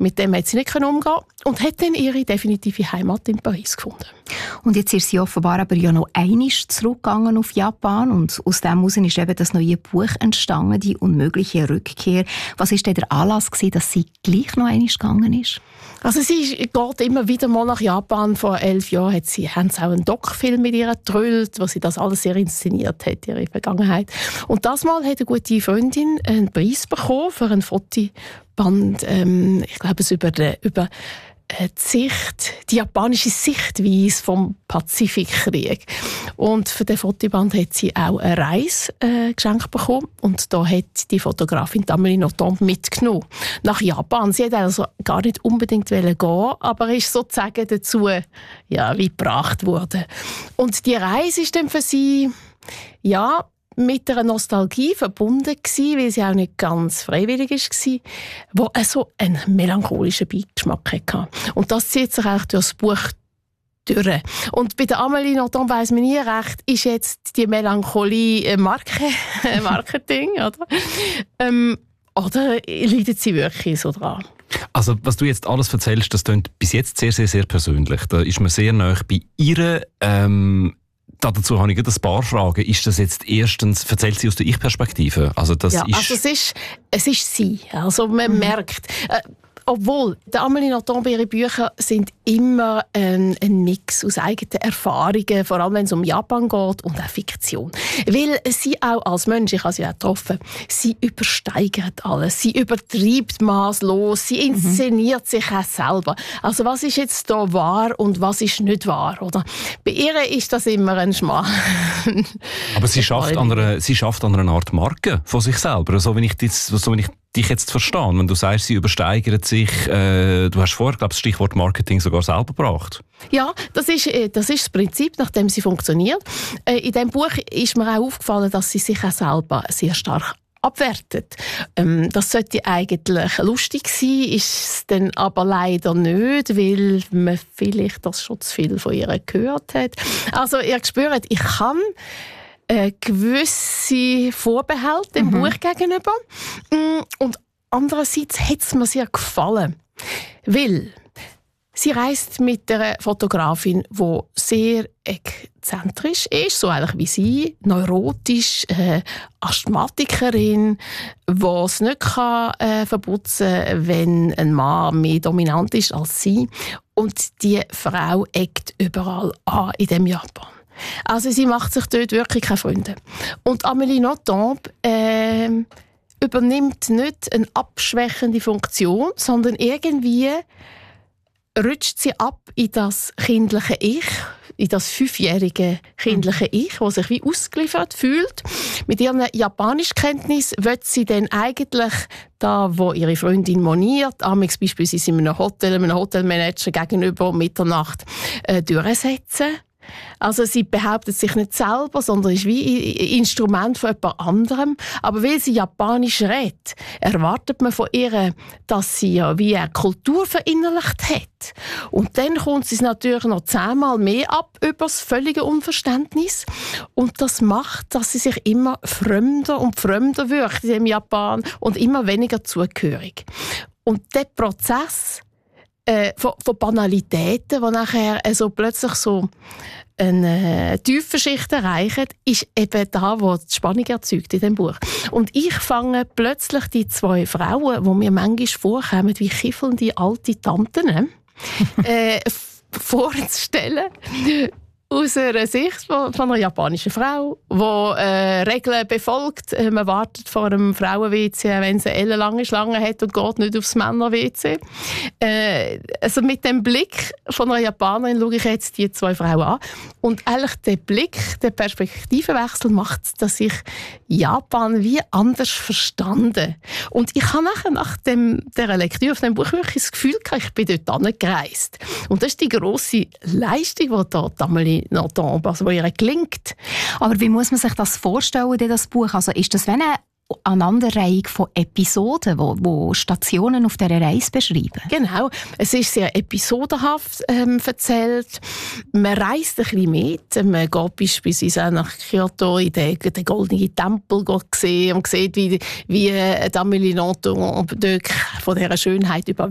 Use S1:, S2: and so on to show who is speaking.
S1: Mit dem hat sie nicht umgehen und hat dann ihre definitive Heimat in Paris gefunden.
S2: Und jetzt ist sie offenbar aber ja noch einmal zurückgegangen auf Japan und aus dem heraus ist eben das neue Buch entstanden, «Die unmögliche Rückkehr». Was war denn der Anlass gewesen, dass sie gleich noch einmal gegangen ist?
S1: Also sie geht immer wieder mal nach Japan. Vor 11 Jahren haben sie auch einen Doc-Film mit ihr gedrüllt, wo sie das alles sehr inszeniert hat, ihre Vergangenheit. Und das Mal hat eine gute Freundin einen Preis bekommen für ein Fotoband, ich glaube es über die japanische Sichtweise vom Pazifikkrieg. Und für den Fotoband hat sie auch eine Reise geschenkt bekommen. Und da hat die Fotografin Amélie Nothomb mitgenommen nach Japan. Sie wollte also gar nicht unbedingt gehen, aber ist sozusagen dazu wie gebracht worden. Und die Reise ist dann für sie mit einer Nostalgie verbunden gewesen, weil sie auch nicht ganz freiwillig war, die so einen melancholischen Beigeschmack hatte. Und das zieht sich auch durch das Buch durch. Und bei der Amélie Nothomb weiss man nie recht, ist jetzt die Melancholie Marketing, oder? Oder leidet sie wirklich so dran?
S3: Also, was du jetzt alles erzählst, das klingt bis jetzt sehr, sehr, sehr persönlich. Da ist man sehr nahe bei ihr. Dazu habe ich ein paar Fragen. Ist das jetzt erstens, erzählt sie aus der Ich-Perspektive? Also
S1: es ist sie. Also man merkt, obwohl Amélie Nothomb, ihre Bücher sind immer ein Mix aus eigenen Erfahrungen, vor allem wenn es um Japan geht und auch Fiktion. Weil sie auch als Mensch, ich habe sie auch getroffen, sie übersteigert alles, sie übertreibt maßlos, sie inszeniert sich auch selber. Also was ist jetzt da wahr und was ist nicht wahr? Oder? Bei ihr ist das immer ein Schmarrn.
S3: Aber sie schafft an einer Art Marke von sich selber, so wie ich dich jetzt verstehe. Wenn du sagst, sie übersteigert sich, du hast vorher, glaube ich, das Stichwort Marketing sogar selber gebracht.
S1: Ja, das ist das Prinzip, nach dem sie funktioniert. In diesem Buch ist mir auch aufgefallen, dass sie sich auch selber sehr stark abwertet. Das sollte eigentlich lustig sein, ist es dann aber leider nicht, weil man vielleicht das schon zu viel von ihr gehört hat. Also ihr spürt, ich kann gewisse Vorbehalte dem Buch gegenüber. Und andererseits hat es mir sehr gefallen, weil sie reist mit einer Fotografin, die sehr exzentrisch ist, so eigentlich wie sie, neurotisch, Asthmatikerin, die es nicht verputzen kann, wenn ein Mann mehr dominant ist als sie. Und die Frau eckt überall an in dem Japan. Also sie macht sich dort wirklich keine Freunde. Und Amélie Nothomb übernimmt nicht eine abschwächende Funktion, sondern irgendwie rutscht sie ab in das kindliche Ich, in das 5-jährige kindliche Ich, das sich wie ausgeliefert fühlt. Mit ihren Japanischkenntnis will sie dann eigentlich da, wo ihre Freundin moniert, amigs beispielsweise in einem Hotelmanager gegenüber um Mitternacht durchsetzen. Also sie behauptet sich nicht selber, sondern ist wie ein Instrument von jemand anderem. Aber weil sie Japanisch redet, erwartet man von ihr, dass sie ja wie eine Kultur verinnerlicht hat. Und dann kommt sie natürlich noch 10-mal mehr ab über das völlige Unverständnis. Und das macht, dass sie sich immer fremder und fremder wirkt in dem Japan und immer weniger zugehörig. Und der Prozess von Banalitäten, die nachher plötzlich so eine tiefe Schicht erreichen, ist eben da, wo die Spannung erzeugt in dem Buch. Und ich fange plötzlich die 2 Frauen, die mir manchmal vorkommen wie kiffelnde alte Tanten, vorzustellen. Aus einer Sicht von einer japanischen Frau, die Regeln befolgt. Man wartet vor einem Frauen-WC, wenn sie eine ellenlange Schlange hat und geht nicht aufs Männer-WC. Also mit dem Blick von einer Japanerin schaue ich jetzt die 2 Frauen an. Und eigentlich der Blick, der Perspektivenwechsel macht, dass ich Japan wie anders verstanden. Und ich habe nachher nach dieser Lektüre von dem Buch wirklich das Gefühl gehabt, ich bin dort hingereist. Und das ist die grosse Leistung, die dort Amélie Nothomb, also die ihr gelingt.
S2: Aber wie muss man sich das vorstellen, das Buch? Also ist das wie eine Aneinanderreihung von Episoden, wo Stationen auf dieser Reise beschreiben?
S1: Genau. Es ist sehr episodenhaft erzählt. Man reist ein bisschen mit. Man geht beispielsweise auch nach Kyoto in den goldenen Tempel sehen und sieht, wie Amélie Nothomb von dieser Schönheit über